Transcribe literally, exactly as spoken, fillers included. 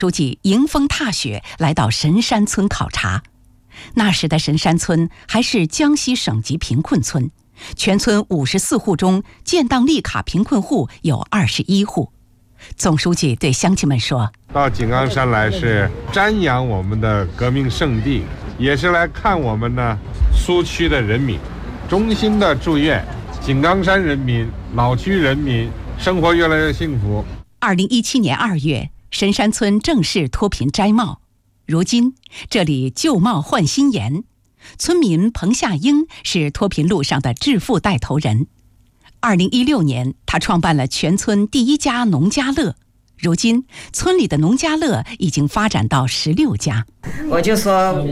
书记迎风踏雪来到神山村考察。那时的神山村还是江西省级贫困村，全村五十四户中，建档立卡贫困户有二十一户。总书记对乡亲们说：“ 到井冈山来是瞻仰我们的革命圣地，也是来看我们呢苏区的人民。衷心的祝愿井冈山人民、老区人民生活越来越幸福。” 二零一七年二月，神山村正式脱贫摘帽。如今这里旧貌换新颜，村民彭夏英是脱贫路上的致富带头人。二零一六年，他创办了全村第一家农家乐。如今，村里的农家乐已经发展到十六家。 我就说